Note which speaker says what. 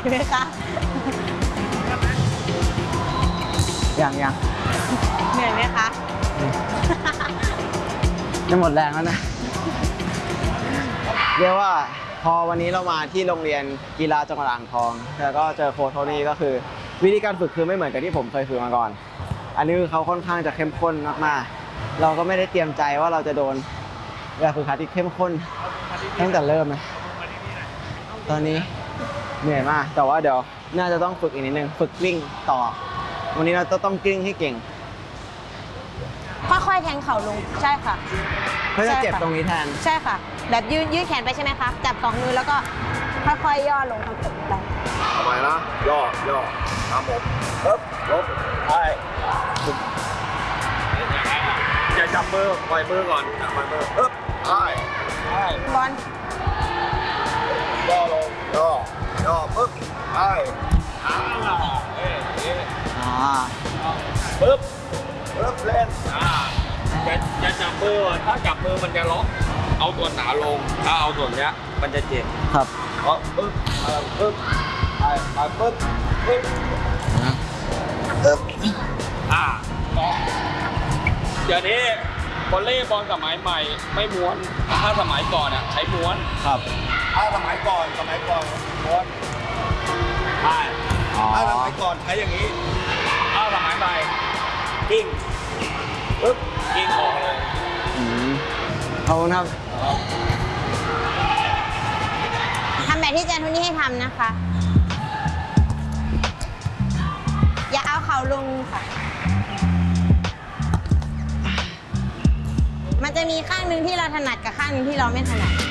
Speaker 1: ไหมคะ
Speaker 2: ยัง
Speaker 1: เหนื่อยไหมคะ
Speaker 2: จะหมดแรงแล้วนะเรียกว่าพอวันนี้เรามาที่โรงเรียนกีฬาจังหวัดอ่างทองแล้วก็เจอโค้ชโทนี่ก็คือวิธีการฝึกคือไม่เหมือนกับที่ผมเคยฝึกมาก่อนอันนี้คือเขาค่อนข้างจะเข้มข้นมากๆเราก็ไม่ได้เตรียมใจว่าเราจะโดนแบบฝึกหัดที่เข้มข้นตั้งแต่เริ่มนะตอนนี้เหนื่อยมากแต่ว่าเดี๋ยวน่าจะต้องฝึกอีกนิดนึงฝึกกลิ้งต่อวันนี้เราต้องกลิ้งให้เก่ง
Speaker 1: ค่อยๆแทงเข่าลงใช่ค่ะ
Speaker 2: เพื่อจะเจ็บตรงนี้แทน
Speaker 1: ใช่ค่ะ แบบยืดแขนไปใช่ไหมคะจับ2 มือแล้วก็ค่อยๆย่อลงทางอกไป
Speaker 3: ทำไมนะย่อครับผมปึ๊บลบใช่อย่าจับมือปล่อยมือก่อนจับมือปึ๊บใช่
Speaker 1: บอล
Speaker 3: ย่อลงย่อปึ๊บใช่ปึ๊บเล่นอย่าจับมือถ้าจับมือมันจะล็อกเอาตัวหนาลงถ้าเอาส่วนเนี้ยมันจะเจ็บ
Speaker 2: ครับ
Speaker 3: ปึ๊บปึ๊บปึ๊บเดี๋ยวนี้วอลเลย์บอลสมัยใหม่ไม่ม้วนถ้าสมัยก่อนอ่ะใช้ม้วน
Speaker 2: ครับ
Speaker 3: ถ้าสมัยก่อนม้วนใช่ถ้าสมัยก่อนใช้อย่างนี้ถ้าสมัยใหม่กิ้งปึ๊บกิ้งออกเลย
Speaker 2: ขอบคุณครับ
Speaker 1: ทำแบบที่เจนทุนี่ให้ทำนะคะ อย่าเอาเข่าลงค่ะ มันจะมีข้างหนึ่งที่เราถนัดกับข้างหนึ่งที่เราไม่ถนัด